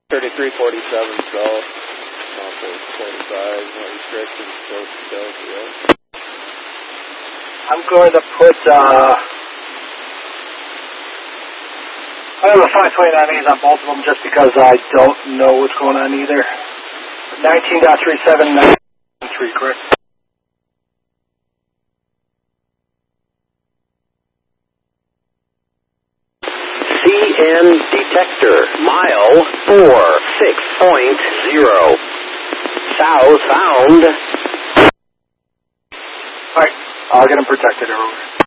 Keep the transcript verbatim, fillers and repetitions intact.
thirty-three forty-seven south, Norfolk forty-five, no restrictions, coast to coast, yeah. I'm going to put, uh, I have a five twenty-nine A's on both of them just because I don't know what's going on either. nineteen point three seven nine three, correct? C N detector, mile four six point zero. Southbound. Alright, I'll get them protected over.